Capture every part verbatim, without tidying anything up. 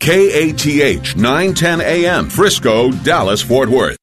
K A T H nine ten A M, Frisco, Dallas, Fort Worth.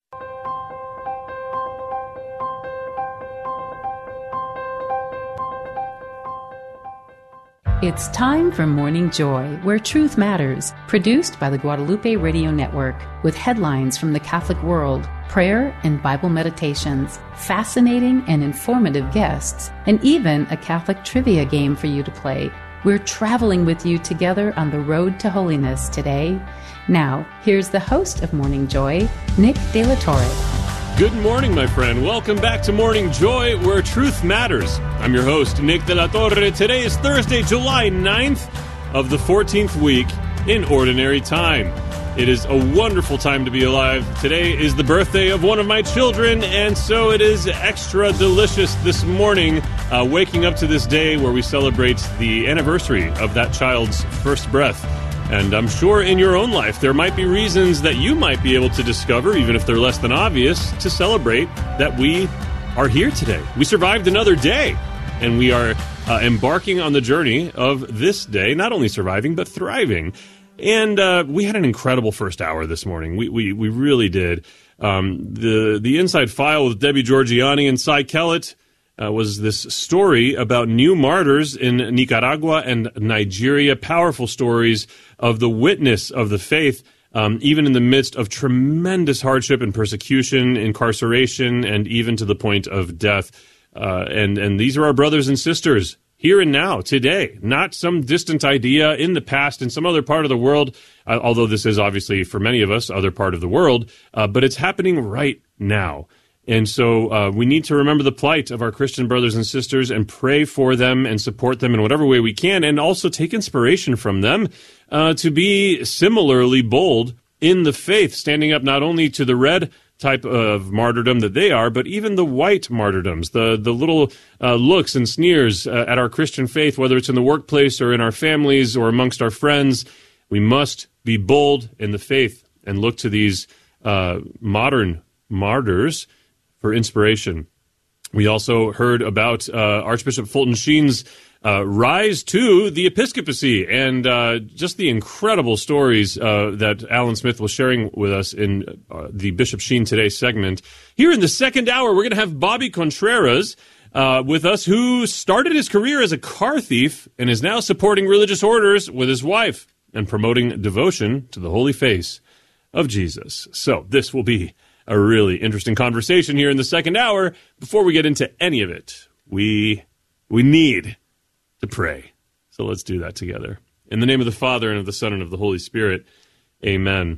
It's time for Morning Joy, where truth matters, produced by the Guadalupe Radio Network, with headlines from the Catholic world, prayer and Bible meditations, fascinating and informative guests, and even a Catholic trivia game for you to play. We're traveling with you together on the road to holiness today. Now, here's the host of Morning Joy, Nick De La Torre. Good morning, my friend. Welcome back to Morning Joy, where truth matters. I'm your host, Nick De La Torre. Today is Thursday, July ninth of the fourteenth week in Ordinary Time. It is a wonderful time to be alive. Today is the birthday of one of my children, and so it is extra delicious this morning, uh, waking up to this day where we celebrate the anniversary of that child's first breath. And I'm sure in your own life there might be reasons that you might be able to discover, even if they're less than obvious, to celebrate that we are here today. We survived another day, and we are uh, embarking on the journey of this day, not only surviving, but thriving. And uh, we had an incredible first hour this morning. We we, we really did. Um, the, the Inside File with Debbie Georgiani and Cy Kellett Uh, was this story about new martyrs in Nicaragua and Nigeria, powerful stories of the witness of the faith, um, even in the midst of tremendous hardship and persecution, incarceration, and even to the point of death. Uh, and, and these are our brothers and sisters here and now, today, not some distant idea in the past in some other part of the world, uh, although this is obviously, for many of us, other part of the world, uh, but it's happening right now. And so uh, we need to remember the plight of our Christian brothers and sisters and pray for them and support them in whatever way we can, and also take inspiration from them uh, to be similarly bold in the faith, standing up not only to the red type of martyrdom that they are, but even the white martyrdoms, the, the little uh, looks and sneers uh, at our Christian faith, whether it's in the workplace or in our families or amongst our friends. We must be bold in the faith and look to these uh, modern martyrs for inspiration. We also heard about uh, Archbishop Fulton Sheen's uh, rise to the episcopacy, and uh, just the incredible stories uh, that Alan Smith was sharing with us in uh, the Bishop Sheen Today segment. Here in the second hour, we're going to have Bobby Contreras uh, with us, who started his career as a car thief and is now supporting religious orders with his wife and promoting devotion to the holy face of Jesus. So this will be a really interesting conversation here in the second hour. Before we get into any of it, we we need to pray. So let's do that together. In the name of the Father, and of the Son, and of the Holy Spirit, amen.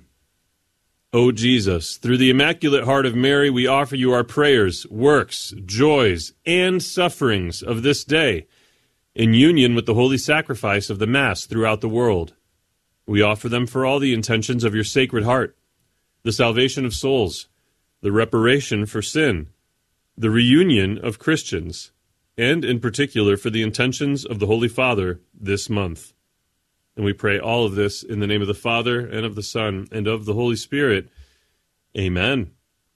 O Jesus, through the Immaculate Heart of Mary, we offer you our prayers, works, joys, and sufferings of this day, in union with the holy sacrifice of the Mass throughout the world. We offer them for all the intentions of your Sacred Heart, the salvation of souls, the reparation for sin, the reunion of Christians, and in particular for the intentions of the Holy Father this month. And we pray all of this in the name of the Father, and of the Son, and of the Holy Spirit. Amen.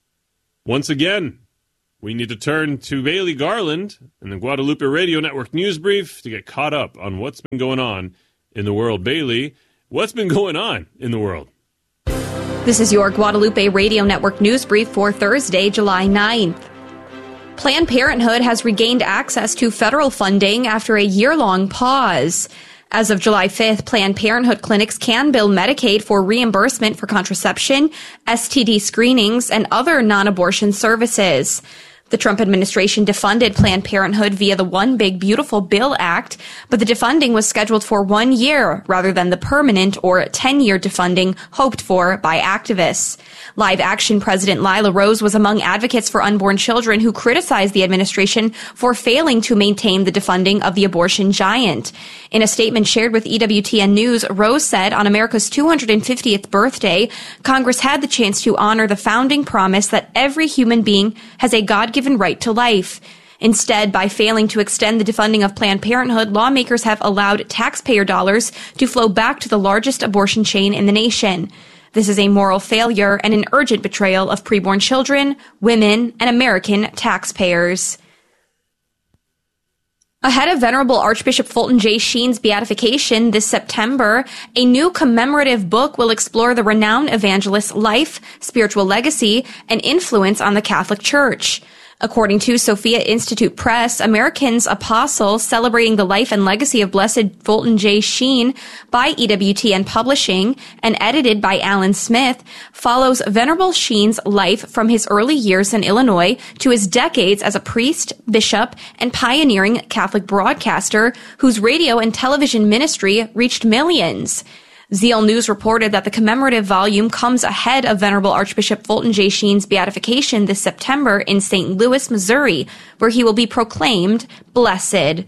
Once again, we need to turn to Bailey Garland and the Guadalupe Radio Network News Brief to get caught up on what's been going on in the world. Bailey, what's been going on in the world? This is your Guadalupe Radio Network News Brief for Thursday, July ninth. Planned Parenthood has regained access to federal funding after a year-long pause. As of July fifth, Planned Parenthood clinics can bill Medicaid for reimbursement for contraception, S T D screenings, and other non-abortion services. The Trump administration defunded Planned Parenthood via the One Big Beautiful Bill Act, but the defunding was scheduled for one year rather than the permanent or ten-year defunding hoped for by activists. Live Action President Lila Rose was among advocates for unborn children who criticized the administration for failing to maintain the defunding of the abortion giant. In a statement shared with E W T N News, Rose said on America's two hundred fiftieth birthday, Congress had the chance to honor the founding promise that every human being has a God-given right to life. Instead, by failing to extend the defunding of Planned Parenthood, lawmakers have allowed taxpayer dollars to flow back to the largest abortion chain in the nation. This is a moral failure and an urgent betrayal of preborn children, women, and American taxpayers. Ahead of Venerable Archbishop Fulton J. Sheen's beatification this September, a new commemorative book will explore the renowned evangelist's life, spiritual legacy, and influence on the Catholic Church. According to Sophia Institute Press, American's Apostle, celebrating the life and legacy of Blessed Fulton J. Sheen by E W T N Publishing and edited by Alan Smith, follows Venerable Sheen's life from his early years in Illinois to his decades as a priest, bishop, and pioneering Catholic broadcaster whose radio and television ministry reached millions. Zeal News reported that the commemorative volume comes ahead of Venerable Archbishop Fulton J. Sheen's beatification this September in Saint Louis, Missouri, where he will be proclaimed blessed.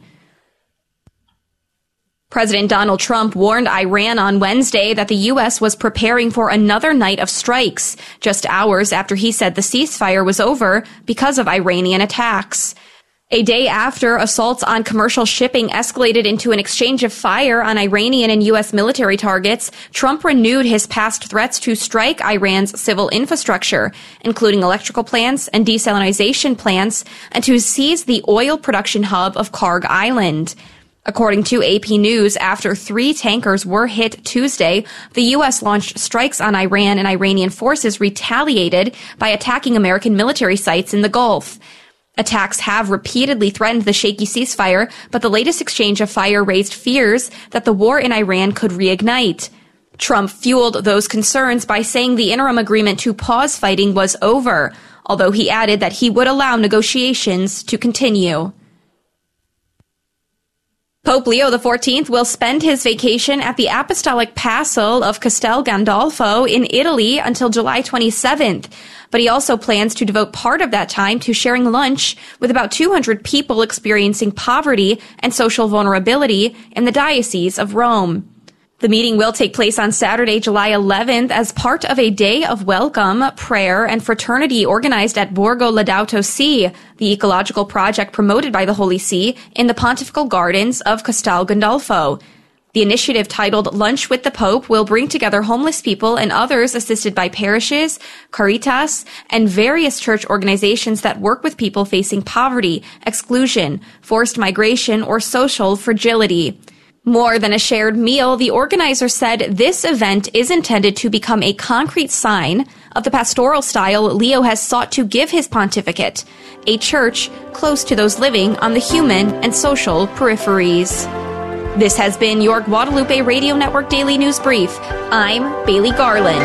President Donald Trump warned Iran on Wednesday that the U S was preparing for another night of strikes, just hours after he said the ceasefire was over because of Iranian attacks. A day after assaults on commercial shipping escalated into an exchange of fire on Iranian and U S military targets, Trump renewed his past threats to strike Iran's civil infrastructure, including electrical plants and desalinization plants, and to seize the oil production hub of Karg Island. According to A P News, after three tankers were hit Tuesday, the U S launched strikes on Iran, and Iranian forces retaliated by attacking American military sites in the Gulf. Attacks have repeatedly threatened the shaky ceasefire, but the latest exchange of fire raised fears that the war in Iran could reignite. Trump fueled those concerns by saying the interim agreement to pause fighting was over, although he added that he would allow negotiations to continue. Pope Leo the fourteenth will spend his vacation at the Apostolic Castle of Castel Gandolfo in Italy until July twenty-seventh. But he also plans to devote part of that time to sharing lunch with about two hundred people experiencing poverty and social vulnerability in the Diocese of Rome. The meeting will take place on Saturday, July eleventh, as part of a day of welcome, prayer, and fraternity organized at Borgo Laudato Si, the ecological project promoted by the Holy See in the Pontifical Gardens of Castel Gandolfo. The initiative, titled Lunch with the Pope, will bring together homeless people and others assisted by parishes, Caritas, and various church organizations that work with people facing poverty, exclusion, forced migration, or social fragility. More than a shared meal, the organizer said this event is intended to become a concrete sign of the pastoral style Leo has sought to give his pontificate, a church close to those living on the human and social peripheries. This has been your Guadalupe Radio Network Daily News Brief. I'm Bailey Garland.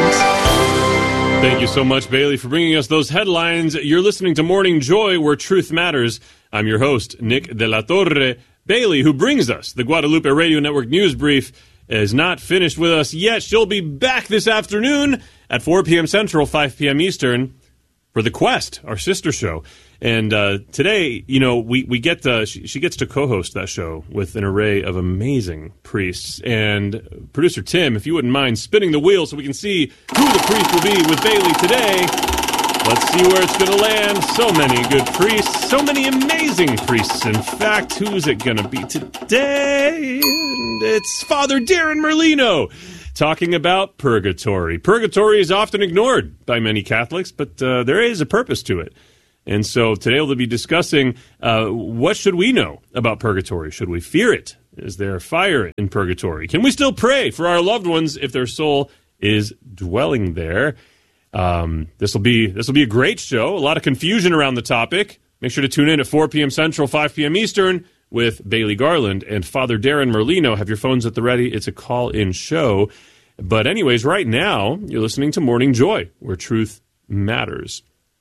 Thank you so much, Bailey, for bringing us those headlines. You're listening to Morning Joy, where truth matters. I'm your host, Nick de la Torre. Bailey, who brings us the Guadalupe Radio Network News Brief, is not finished with us yet. She'll be back this afternoon at four p.m. Central, five p.m. Eastern, for The Quest, our sister show. And uh, today, you know, we, we get to, she, she gets to co-host that show with an array of amazing priests. And producer Tim, if you wouldn't mind spinning the wheel so we can see who the priest will be with Bailey today. Let's see where it's going to land. So many good priests, so many amazing priests. In fact, who's it going to be today? It's Father Darren Merlino, talking about purgatory. Purgatory is often ignored by many Catholics, but uh, there is a purpose to it. And so today we'll be discussing uh, what should we know about purgatory? Should we fear it? Is there fire in purgatory? Can we still pray for our loved ones if their soul is dwelling there? Um, this will be this will be a great show. A lot of confusion around the topic. Make sure to tune in at four p.m. Central, five p.m. Eastern with Bailey Garland and Father Darren Merlino. Have your phones at the ready. It's a call-in show. But anyways, right now, you're listening to Morning Joy, where truth matters.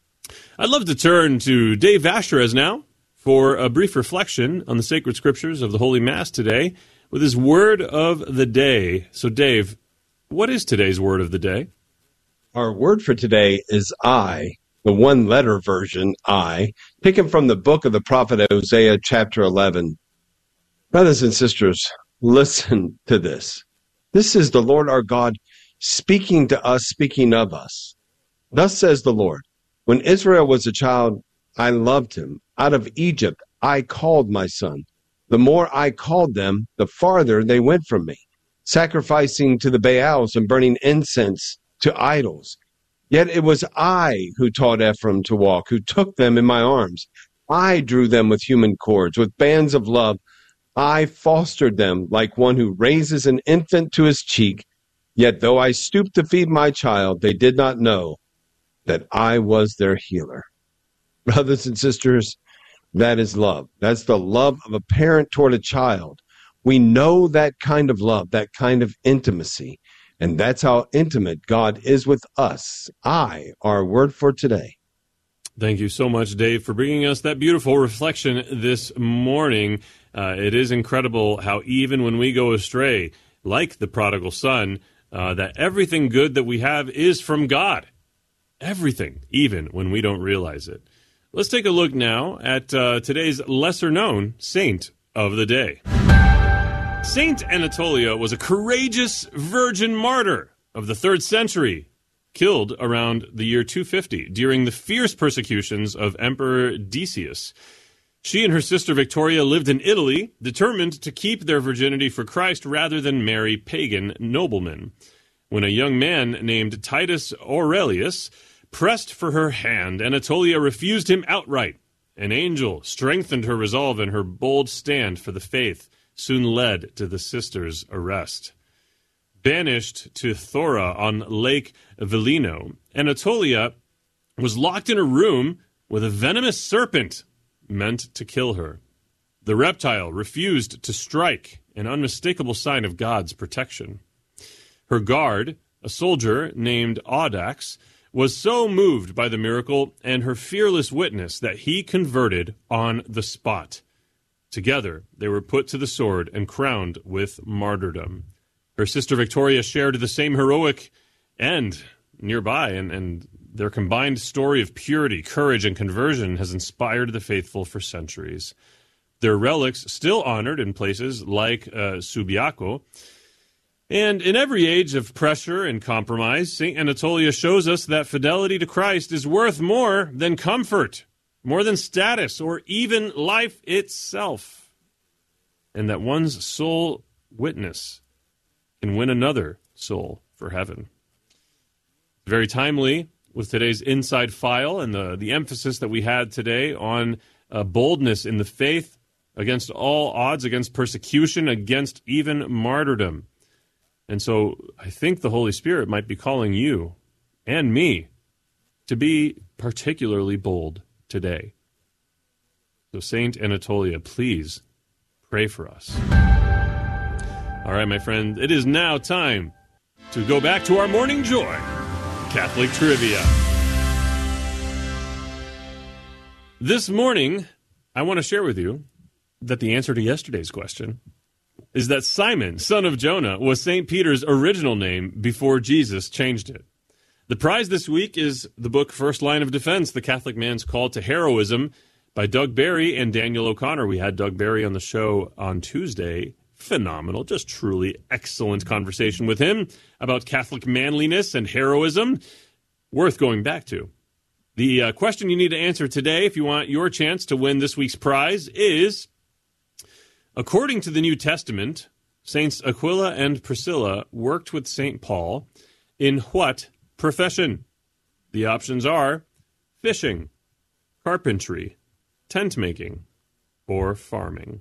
I'd love to turn to Dave Vasquez now for a brief reflection on the sacred scriptures of the Holy Mass today with his word of the day. So, Dave, what is today's word of the day? Our word for today is I, the one-letter version, I, taken from the book of the prophet Hosea, chapter eleven. Brothers and sisters, listen to this. This is the Lord our God speaking to us, speaking of us. Thus says the Lord, when Israel was a child, I loved him. Out of Egypt, I called my son. The more I called them, the farther they went from me, sacrificing to the Baals and burning incense to idols. Yet it was I who taught Ephraim to walk, who took them in my arms. I drew them with human cords, with bands of love. I fostered them like one who raises an infant to his cheek. Yet though I stooped to feed my child, they did not know that I was their healer. Brothers and sisters, that is love. That's the love of a parent toward a child. We know that kind of love, that kind of intimacy. And that's how intimate God is with us. I, our word for today. Thank you so much, Dave, for bringing us that beautiful reflection this morning. Uh, it is incredible how even when we go astray, like the prodigal son, uh, that everything good that we have is from God. Everything, even when we don't realize it. Let's take a look now at uh, today's lesser-known saint of the day. Saint Anatolia was a courageous virgin martyr of the third century, killed around the year two fifty during the fierce persecutions of Emperor Decius. She and her sister Victoria lived in Italy, determined to keep their virginity for Christ rather than marry pagan noblemen. When a young man named Titus Aurelius pressed for her hand, Anatolia refused him outright. An angel strengthened her resolve, and her bold stand for the faith soon led to the sisters' arrest. Banished to Thora on Lake Velino, Anatolia was locked in a room with a venomous serpent meant to kill her. The reptile refused to strike, an unmistakable sign of God's protection. Her guard, a soldier named Audax, was so moved by the miracle and her fearless witness that he converted on the spot. Together, they were put to the sword and crowned with martyrdom. Her sister Victoria shared the same heroic end nearby, and, and their combined story of purity, courage, and conversion has inspired the faithful for centuries. Their relics still honored in places like uh, Subiaco. And in every age of pressure and compromise, Saint Anatolia shows us that fidelity to Christ is worth more than comfort, more than status, or even life itself. And that one's sole witness can win another soul for heaven. Very timely with today's Inside File and the, the emphasis that we had today on uh, boldness in the faith against all odds, against persecution, against even martyrdom. And so I think the Holy Spirit might be calling you and me to be particularly bold today. So Saint Anatolia, please pray for us. All right, my friend, it is now time to go back to our Morning Joy Catholic Trivia. This morning, I want to share with you that the answer to yesterday's question is that Simon, son of Jonah, was Saint Peter's original name before Jesus changed it. The prize this week is the book First Line of Defense, The Catholic Man's Call to Heroism by Doug Barry and Daniel O'Connor. We had Doug Barry on the show on Tuesday. Phenomenal, just truly excellent conversation with him about Catholic manliness and heroism. Worth going back to. The uh, question you need to answer today, if you want your chance to win this week's prize, is, according to the New Testament, Saints Aquila and Priscilla worked with Saint Paul in what profession? The options are fishing, carpentry, tent making, or farming.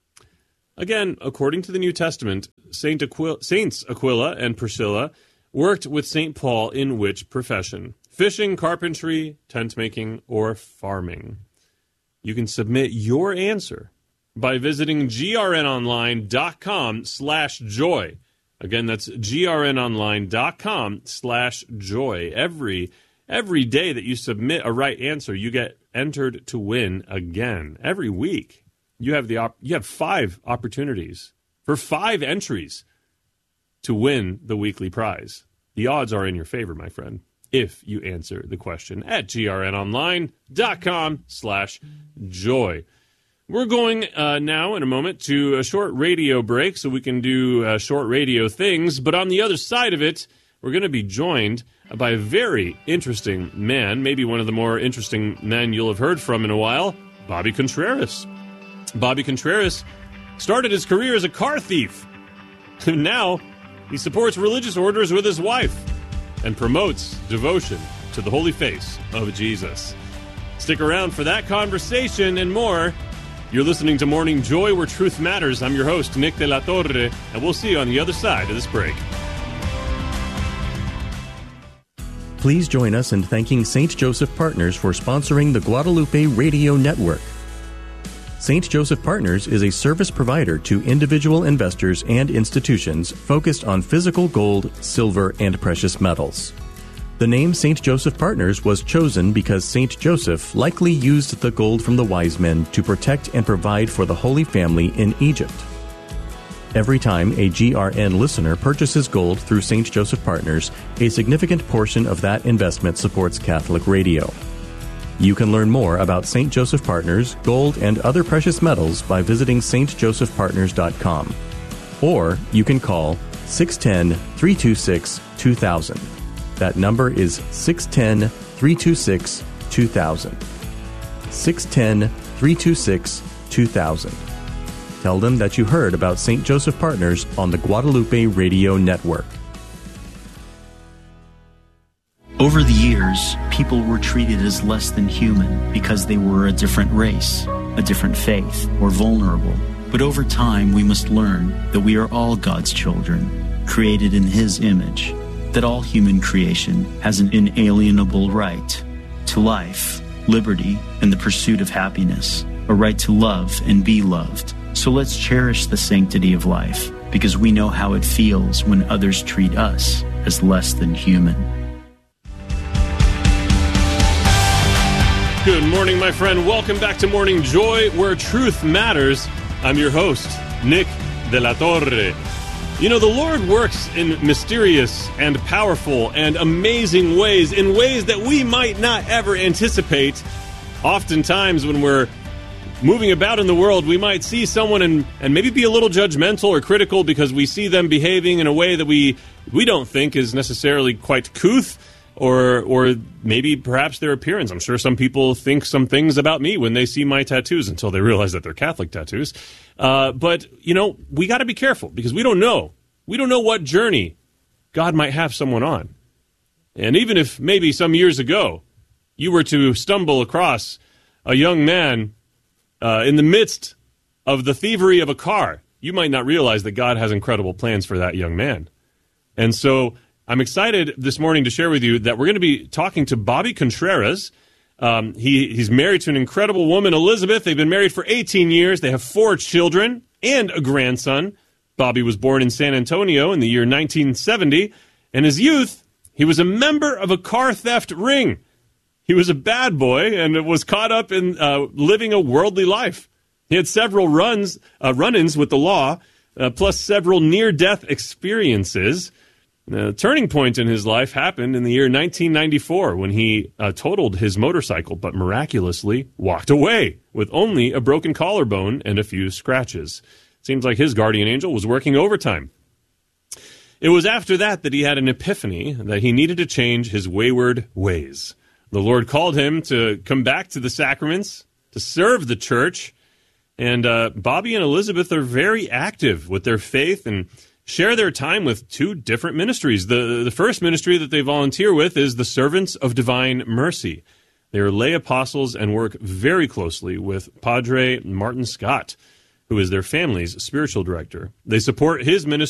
Again, according to the New Testament, Saint Aquila, Saints Aquila and Priscilla worked with Saint Paul in which profession? Fishing, carpentry, tent making, or farming? You can submit your answer by visiting grnonline.com slash joy. Again, that's grnonline.com slash joy. Every, every day that you submit a right answer, you get entered to win again. Every week. You have the op- you have five opportunities for five entries to win the weekly prize. The odds are in your favor, my friend, if you answer the question at grnonline.com slash joy. We're going uh, now in a moment to a short radio break so we can do uh, short radio things. But on the other side of it, we're going to be joined by a very interesting man, maybe one of the more interesting men you'll have heard from in a while, Bobby Contreras. Bobby Contreras started his career as a car thief. Now, he supports religious orders with his wife and promotes devotion to the holy face of Jesus. Stick around for that conversation and more You're listening to Morning Joy, where truth matters. I'm your host, Nick De La Torre, and we'll see you on the other side of this break. Please join us in thanking Saint Joseph Partners for sponsoring the Guadalupe Radio Network. Saint Joseph Partners is a service provider to individual investors and institutions focused on physical gold, silver, and precious metals. The name Saint Joseph Partners was chosen because Saint Joseph likely used the gold from the wise men to protect and provide for the Holy Family in Egypt. Every time a G R N listener purchases gold through Saint Joseph Partners, a significant portion of that investment supports Catholic radio. You can learn more about Saint Joseph Partners, gold, and other precious metals by visiting s t joseph partners dot com. Or you can call six one zero, three two six, two thousand. That number is six one zero, three two six, two thousand. six one zero, three two six, two thousand. Tell them that you heard about Saint Joseph Partners on the Guadalupe Radio Network. Over the years, people were treated as less than human because they were a different race, a different faith, or vulnerable. But over time, we must learn that we are all God's children, created in His image, that all human creation has an inalienable right to life, liberty, and the pursuit of happiness, a right to love and be loved. So let's cherish the sanctity of life, because we know how it feels when others treat us as less than human. Good morning, my friend. Welcome back to Morning Joy, where truth matters. I'm your host, Nick De La Torre. You know, the Lord works in mysterious and powerful and amazing ways, in ways that we might not ever anticipate. Oftentimes, when we're moving about in the world, we might see someone and, and maybe be a little judgmental or critical because we see them behaving in a way that we we don't think is necessarily quite couth, or or maybe perhaps their appearance. I'm sure some people think some things about me when they see my tattoos until they realize that they're Catholic tattoos. Uh, but, you know, we got to be careful because we don't know. We don't know what journey God might have someone on. And even if maybe some years ago you were to stumble across a young man Uh, in the midst of the thievery of a car, you might not realize that God has incredible plans for that young man. And so I'm excited this morning to share with you that we're going to be talking to Bobby Contreras. Um, he, he's married to an incredible woman, Elizabeth. They've been married for eighteen years. They have four children and a grandson. Bobby was born in San Antonio in the year nineteen seventy. In his youth, he was a member of a car theft ring. He was a bad boy and was caught up in uh, living a worldly life. He had several runs, uh, run-ins with the law, uh, plus several near-death experiences. The turning point in his life happened in the year nineteen ninety-four when he uh, totaled his motorcycle, but miraculously walked away with only a broken collarbone and a few scratches. Seems like his guardian angel was working overtime. It was after that that he had an epiphany that he needed to change his wayward ways. The Lord called him to come back to the sacraments, to serve the church, and uh, Bobby and Elizabeth are very active with their faith and share their time with two different ministries. The, the first ministry that they volunteer with is the Servants of Divine Mercy. They are lay apostles and work very closely with Padre Martin Scott, who is their family's spiritual director. They support his ministry